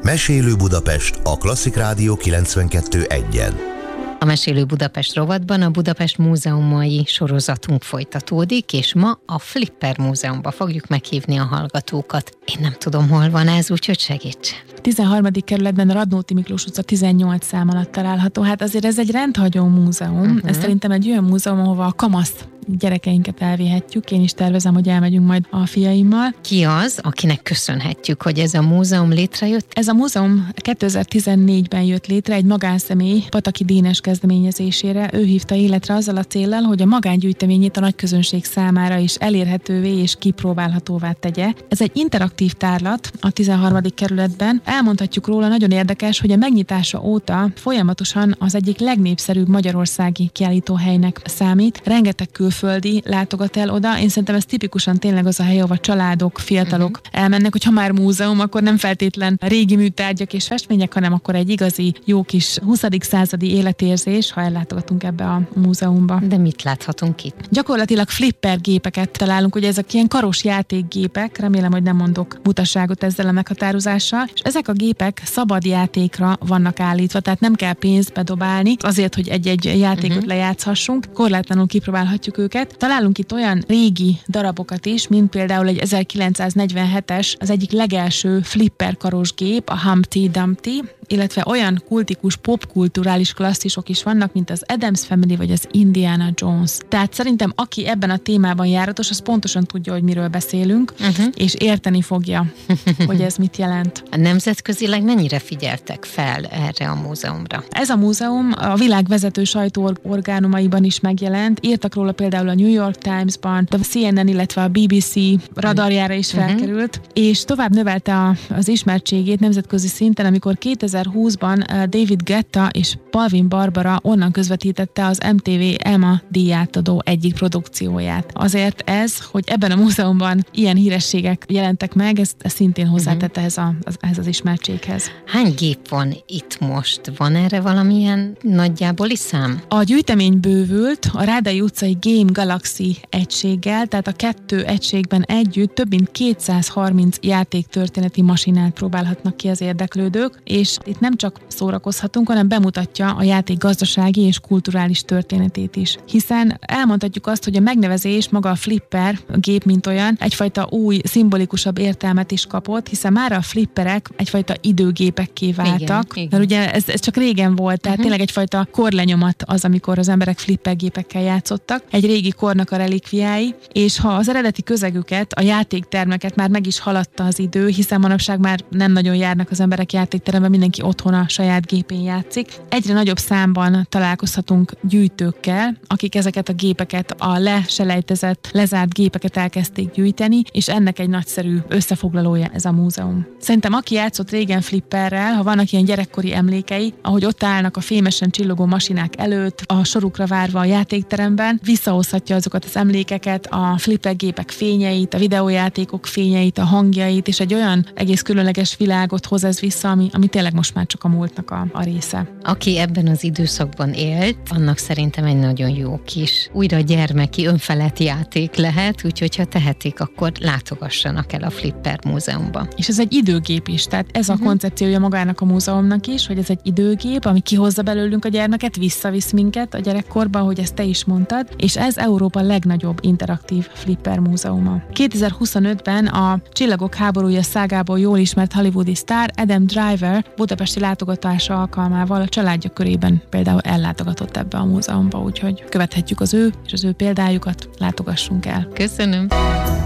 Mesélő Budapest a Klasszik Rádió 92.1-en. A Mesélő Budapest rovatban a Budapest múzeumai sorozatunk folytatódik, és ma a Flipper Múzeumba fogjuk meghívni a hallgatókat. Én nem tudom, hol van ez, úgyhogy segíts! 13. kerületben a Radnóti Miklós utca 18 szám alatt található. Hát azért ez egy rendhagyó múzeum. Ez szerintem egy olyan múzeum, ahova a kamasz gyerekeinket elvihetjük. Én is tervezem, hogy elmegyünk majd a fiaimmal. Ki az, akinek köszönhetjük, hogy ez a múzeum létrejött? Ez a múzeum 2014-ben jött létre egy magánszemély Pataki Dénes kezdeményezésére. Ő hívta életre azzal a céllal, hogy a magángyűjteményét a nagyközönség számára is elérhetővé és kipróbálhatóvá tegye. Ez egy interaktív tárlat a 13. kerületben. Elmondhatjuk róla, nagyon érdekes, hogy a megnyitása óta folyamatosan az egyik legnépszerűbb magyarországi kiállítóhelynek számít. Rengeteg külföldi látogat el oda. Én szerintem ez tipikusan tényleg az a hely, ahova családok, fiatalok elmennek, hogy ha már múzeum, akkor nem feltétlen régi műtárgyak és festmények, hanem akkor egy igazi, jó kis 20. századi életérzés, ha ellátogatunk ebbe a múzeumba. De mit láthatunk itt? Gyakorlatilag flipper gépeket találunk, ugye ezek ilyen karos játékgépek, remélem, hogy nem mondok butaságot ezzel a meghatározással, és ezek a gépek szabad játékra vannak állítva, tehát nem kell pénzt bedobálni azért, hogy egy-egy játékot lejátszhassunk, korlátlanul kipróbálhatjuk őket. Találunk itt olyan régi darabokat is, mint például egy 1947-es, az egyik legelső flipper karos gép, a Humpty Dumpty, illetve olyan kultikus popkulturális klasszisok is vannak, mint az Addams Family vagy az Indiana Jones. Tehát szerintem aki ebben a témában járatos, az pontosan tudja, hogy miről beszélünk, és érteni fogja, hogy ez mit jelent. A nemzetközileg mennyire figyeltek fel erre a múzeumra? Ez a múzeum a világ vezető sajtóorgánumaiban is megjelent. Írtak róla például a New York Times-ban, a CNN, illetve a BBC radarjára is felkerült, és tovább növelte az ismertségét nemzetközi szinten, amikor 2020-ban David Guetta és Balvin Barbara onnan közvetítette az MTV EMA díjátadó egyik produkcióját. Azért ez, hogy ebben a múzeumban ilyen hírességek jelentek meg, ez szintén hozzátette ehhez az ismertséghez. Hány gép van itt most? Van erre valamilyen nagyjáboli szám? A gyűjtemény bővült a Rádai utcai Game Galaxy egységgel, tehát a 2 egységben együtt több mint 230 játéktörténeti masinát próbálhatnak ki az érdeklődők, és itt nem csak szórakozhatunk, hanem bemutatja a játék gazdasági és kulturális történetét is. Hiszen elmondhatjuk azt, hogy a megnevezés, maga a flipper a gép mint olyan, egyfajta új, szimbolikusabb értelmet is kapott, hiszen már a flipperek egyfajta időgépekké váltak. Igen. Mert ugye ez csak régen volt, tehát tényleg egyfajta korlenyomat az, amikor az emberek flippergépekkel játszottak. Egy régi kornak a relikviái, és ha az eredeti közegüket, a játéktermeket már meg is haladta az idő, hiszen manapság már nem nagyon járnak az emberek játékteremben, mindenki otthon a saját gépén játszik. Egyre nagyobb számban találkozhatunk gyűjtőkkel, akik ezeket a gépeket, a leselejtezett, lezárt gépeket elkezdték gyűjteni, és ennek egy nagyszerű összefoglalója ez a múzeum. Szerintem aki játszott régen flipperrel, ha vannak ilyen gyerekkori emlékei, ahogy ott állnak a fémesen csillogó masinák előtt, a sorukra várva a játékteremben, visszahozhatja azokat az emlékeket, a flippergépek fényeit, a videójátékok fényeit, a hangjait, és egy olyan egész különleges világot hoz ez vissza, ami tényleg most már csak a múltnak a része. Aki ebben az időszakban élt, annak szerintem egy nagyon jó kis, újra gyermeki, önfelett játék lehet, úgyhogy ha tehetik, akkor látogassanak el a Flipper Múzeumba. És ez egy időgép is, tehát ez a koncepciója magának a múzeumnak is, hogy ez egy időgép, ami kihozza belőlünk a gyermeket, visszavisz minket a gyerekkorba, ahogy ezt te is mondtad, és ez Európa legnagyobb interaktív Flipper múzeuma. 2025-ben a Csillagok háborúja szágából jól ismert hollywoodi sztár Adam Driver budapesti látogatása alkalmával a családja körében például ellátogatott ebbe a múzeumba, úgyhogy követhetjük az ő és az ő példájukat, látogassunk el. Köszönöm!